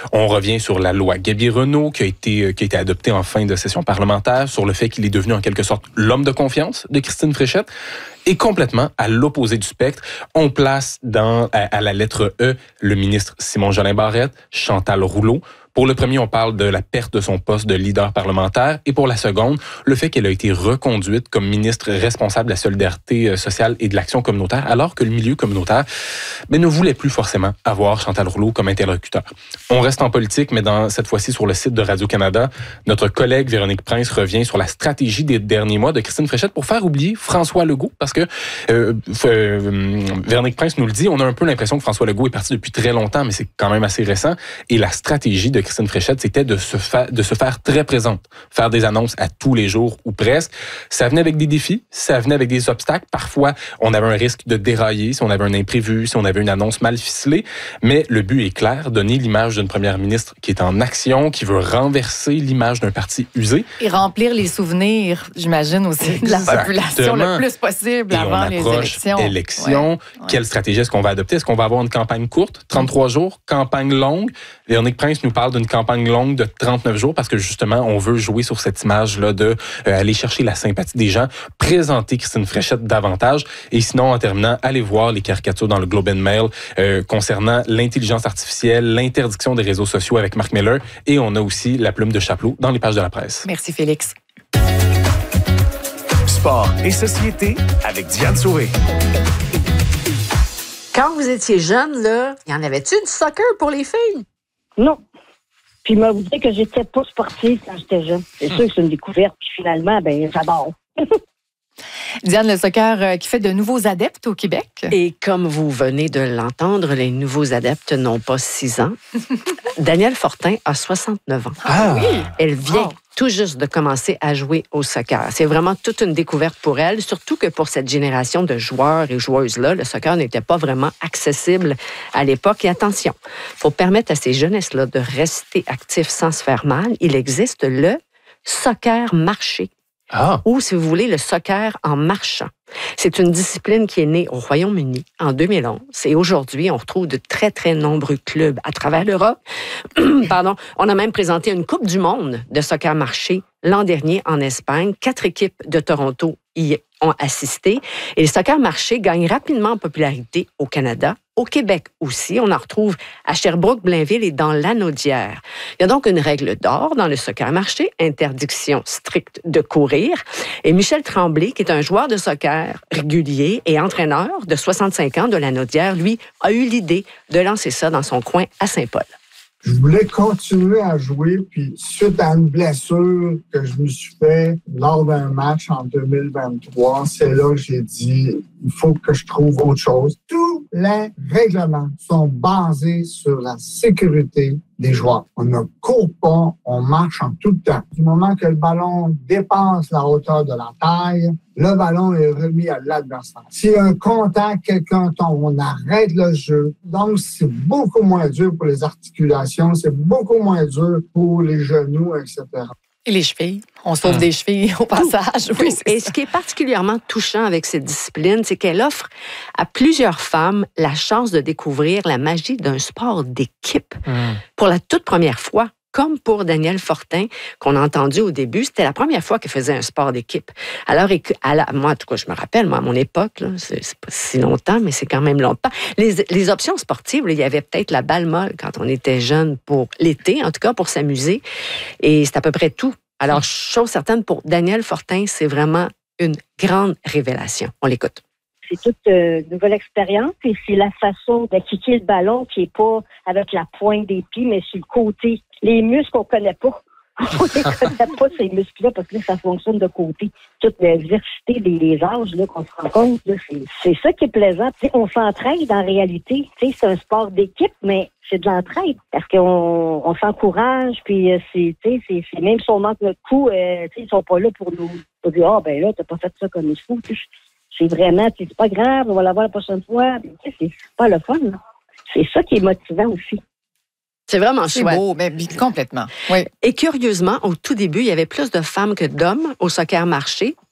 On revient sur la loi Gaby-Renaud qui a été adoptée en fin de session parlementaire, sur le fait qu'il est devenu en quelque sorte l'homme de confiance de Christine Fréchette. Et complètement à l'opposé du spectre, on place à la lettre E le ministre Simon-Jolin Barrette, Chantal Rouleau. Pour le premier, on parle de la perte de son poste de leader parlementaire. Et pour la seconde, le fait qu'elle a été reconduite comme ministre responsable de la solidarité sociale et de l'action communautaire, alors que le milieu communautaire ne voulait plus forcément avoir Chantal Rouleau comme interlocuteur. On reste en politique, mais cette fois-ci sur le site de Radio-Canada, notre collègue Véronique Prince revient sur la stratégie des derniers mois de Christine Fréchette pour faire oublier François Legault, parce que Véronique Prince nous le dit, on a un peu l'impression que François Legault est parti depuis très longtemps, mais c'est quand même assez récent. Et la stratégie de Christine Fréchette, c'était de se faire très présente, faire des annonces à tous les jours ou presque. Ça venait avec des défis, ça venait avec des obstacles. Parfois, on avait un risque de dérailler si on avait un imprévu, si on avait une annonce mal ficelée. Mais le but est clair, donner l'image d'une première ministre qui est en action, qui veut renverser l'image d'un parti usé. Et remplir les souvenirs, j'imagine aussi, de la population le plus possible avant les élections. Ouais. Quelle stratégie est-ce qu'on va adopter? Est-ce qu'on va avoir une campagne courte, 33 jours, campagne longue? Véronique Prince nous parle d'une campagne longue de 39 jours parce que justement, on veut jouer sur cette image-là de aller chercher la sympathie des gens, présenter Christine Fréchette davantage. Et sinon, en terminant, allez voir les caricatures dans le Globe and Mail concernant l'intelligence artificielle, l'interdiction des réseaux sociaux avec Marc Miller. Et on a aussi la plume de Chapelot dans les pages de la presse. Merci, Félix. Sport et société avec Diane Sauvé. Quand vous étiez jeune, là, y en avait-tu du soccer pour les filles? Non. Puis il m'a dit que j'étais pas sportive quand j'étais jeune. C'est sûr que c'est une découverte. Puis finalement, j'adore. Diane, le soccer qui fait de nouveaux adeptes au Québec. Et comme vous venez de l'entendre, les nouveaux adeptes n'ont pas 6 ans. Danielle Fortin a 69 ans. Ah oui! Elle vient tout juste de commencer à jouer au soccer. C'est vraiment toute une découverte pour elle, surtout que pour cette génération de joueurs et joueuses-là, le soccer n'était pas vraiment accessible à l'époque. Et attention, pour permettre à ces jeunesses-là de rester actifs sans se faire mal, il existe le soccer marché. Ou, si vous voulez, le soccer en marchant. C'est une discipline qui est née au Royaume-Uni en 2011. Et aujourd'hui, on retrouve de très, très nombreux clubs à travers l'Europe. Pardon. On a même présenté une Coupe du monde de soccer marché l'an dernier en Espagne. 4 équipes de Toronto y ont assisté. Et le soccer marché gagne rapidement en popularité au Canada. Au Québec aussi, on en retrouve à Sherbrooke, Blainville et dans Lanaudière. Il y a donc une règle d'or dans le soccer marché, interdiction stricte de courir. Et Michel Tremblay, qui est un joueur de soccer régulier et entraîneur de 65 ans de Lanaudière, lui, a eu l'idée de lancer ça dans son coin à Saint-Paul. Je voulais continuer à jouer, puis suite à une blessure que je me suis fait lors d'un match en 2023, c'est là que j'ai dit, il faut que je trouve autre chose. Tous les règlements sont basés sur la sécurité des joueurs. On ne court pas, on marche en tout temps. Du moment que le ballon dépasse la hauteur de la taille, le ballon est remis à l'adversaire. S'il y a un contact, quelqu'un tombe, on arrête le jeu. Donc, c'est beaucoup moins dur pour les articulations, c'est beaucoup moins dur pour les genoux, etc. Et les chevilles. On sauve des chevilles au passage. Oui, et ce qui est particulièrement touchant avec cette discipline, c'est qu'elle offre à plusieurs femmes la chance de découvrir la magie d'un sport d'équipe. Pour la toute première fois, comme pour Danielle Fortin, qu'on a entendu au début, c'était la première fois qu'elle faisait un sport d'équipe. Alors, moi, en tout cas, je me rappelle, moi, à mon époque, là, c'est pas si longtemps, mais c'est quand même longtemps. Les options sportives, là, il y avait peut-être la balle molle quand on était jeune pour l'été, en tout cas pour s'amuser. Et c'est à peu près tout. Alors, chose certaine, pour Danielle Fortin, c'est vraiment une grande révélation. On l'écoute. C'est toute une nouvelle expérience et c'est la façon de kicker le ballon qui est pas avec la pointe des pieds, mais sur le côté. Les muscles, on connaît pas. On les connaît pas, ces muscles-là, parce que là, ça fonctionne de côté. Toute la diversité des âges là, qu'on se rend compte, là, c'est ça qui est plaisant. T'sais, on s'entraide en réalité. T'sais, c'est un sport d'équipe, mais c'est de l'entraide. Parce qu'on s'encourage, puis c'est même si on manque notre coup, ils sont pas là pour nous dire, là, t'as pas fait ça comme il faut. C'est vraiment, c'est pas grave, on va l'avoir la prochaine fois. C'est pas le fun, là. C'est ça qui est motivant aussi. C'est vraiment chouette. C'est beau, mais complètement. Oui. Et curieusement, au tout début, il y avait plus de femmes que d'hommes au soccer marché.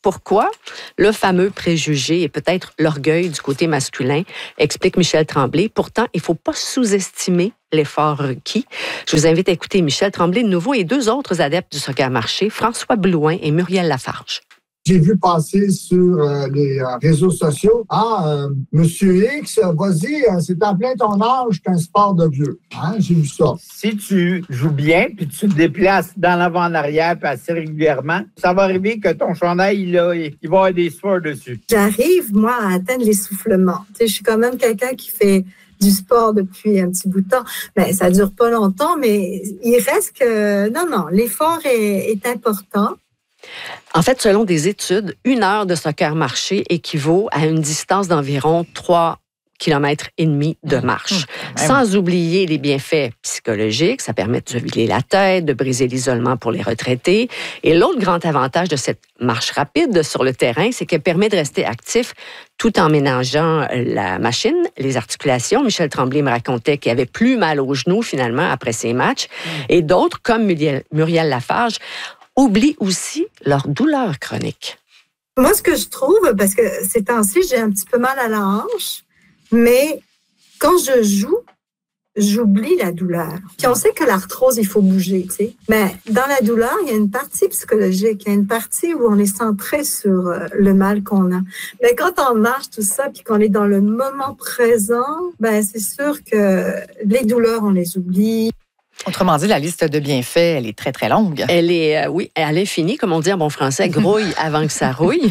Pourquoi? Le fameux préjugé et peut-être l'orgueil du côté masculin, explique Michel Tremblay. Pourtant, il ne faut pas sous-estimer l'effort requis. Je vous invite à écouter Michel Tremblay de nouveau et 2 autres adeptes du soccer marché, François Blouin et Muriel Lafarge. J'ai vu passer sur les réseaux sociaux, Monsieur X, vas-y, c'est en plein ton âge, c'est un sport de vieux. J'ai vu ça. Si tu joues bien, puis tu te déplaces dans l'avant en arrière, puis assez régulièrement, ça va arriver que ton chandail, il va avoir des sueurs dessus. J'arrive, moi, à atteindre l'essoufflement. Je suis quand même quelqu'un qui fait du sport depuis un petit bout de temps. Mais ça dure pas longtemps, mais il reste que... Non, l'effort est important. En fait, selon des études, 1 heure de soccer marché équivaut à une distance d'environ 3,5 km de marche. Sans oublier les bienfaits psychologiques, ça permet de se vider la tête, de briser l'isolement pour les retraités. Et l'autre grand avantage de cette marche rapide sur le terrain, c'est qu'elle permet de rester actif tout en ménageant la machine, les articulations. Michel Tremblay me racontait qu'il avait plus mal aux genoux finalement après ses matchs. Et d'autres, comme Muriel Lafarge, oublient aussi leur douleur chronique. Moi, ce que je trouve, parce que ces temps-ci, j'ai un petit peu mal à la hanche, mais quand je joue, j'oublie la douleur. Puis on sait que l'arthrose, il faut bouger, tu sais. Mais dans la douleur, il y a une partie psychologique, il y a une partie où on est centré sur le mal qu'on a. Mais quand on marche, tout ça, puis qu'on est dans le moment présent, c'est sûr que les douleurs, on les oublie. Autrement dit, la liste de bienfaits, elle est très, très longue. Elle est, oui, à l'infini, comme on dit en bon français, grouille avant que ça rouille.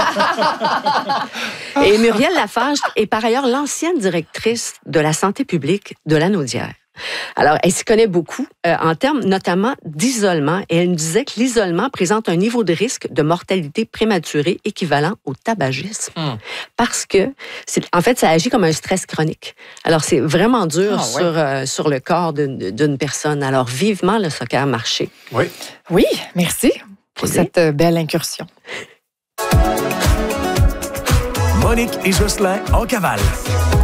Et Muriel Lafarge est par ailleurs l'ancienne directrice de la santé publique de Lanaudière. Alors, elle s'y connaît beaucoup en termes notamment d'isolement et elle nous disait que l'isolement présente un niveau de risque de mortalité prématurée équivalent au tabagisme parce que, en fait, ça agit comme un stress chronique. Alors, c'est vraiment dur sur le corps d'une personne. Alors, vivement le soccer marché. Oui, merci pour cette belle incursion. Monique et Jocelyn en cavale.